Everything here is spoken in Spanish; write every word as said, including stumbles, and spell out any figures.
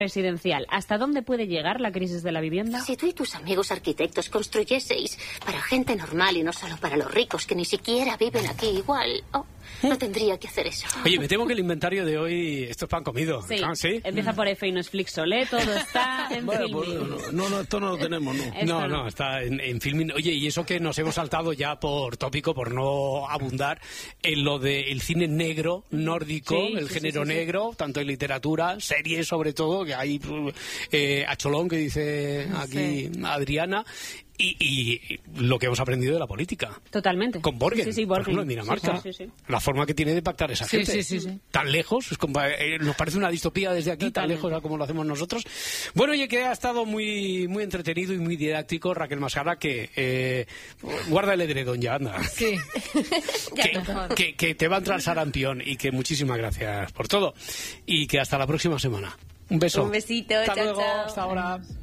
residencial. ¿Hasta dónde puede llegar la crisis de la vivienda? Si tú y tus amigos arquitectos construyeseis para gente normal y no solo para los ricos que ni siquiera viven aquí, igual oh, no tendría que hacer eso. Oye, me temo que el inventario de hoy, esto es pan comido. Sí, ¿Ah, ¿sí? Empieza por F y no es Flixolé, todo está en Bueno, Filmin. pues, no, no, esto no lo tenemos, ¿no? Esto No, no. no, está en, en Filmin. Oye, y eso que nos hemos saltado ya por tópico, por no abundar, en lo del cine negro, nórdico, Sí, el sí, género sí, sí, sí. negro, tanto en literatura, series sobre todo, que hay eh, a Cholón, que dice aquí Adriana, y, y lo que hemos aprendido de la política. Totalmente. Con Borgen, Sí, sí, por Borgen. ejemplo, en Dinamarca. Sí, sí, sí, sí. La forma que tiene de pactar esa Sí, gente. sí, sí, sí. Tan lejos, es como, eh, nos parece una distopía desde aquí, Totalmente. tan lejos a como lo hacemos nosotros. Bueno, oye, que ha estado muy muy entretenido y muy didáctico, Raquel Mascara, que eh, guarda el edredón ya, anda. Sí. que, que, que te va a entrar sarampión y que muchísimas gracias por todo. Y que hasta la próxima semana. Un beso. Un besito, Hasta chao, luego, chao. hasta ahora.